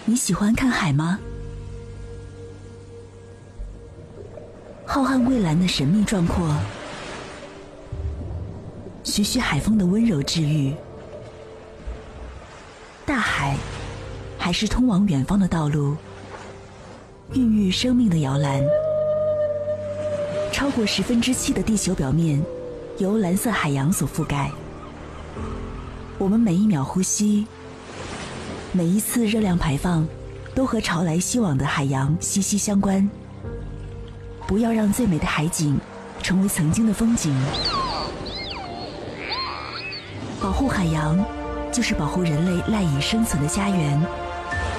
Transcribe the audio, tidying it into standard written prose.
你喜欢看海吗？浩瀚蔚蓝的神秘壮阔，徐徐海风的温柔治愈。大海还是通往远方的道路，孕育生命的摇篮。超过7%的地球表面由蓝色海洋所覆盖。我们每一秒呼吸，每一次热量排放，都和潮来袭往的海洋息息相关。不要让最美的海景成为曾经的风景。保护海洋，就是保护人类赖以生存的家园。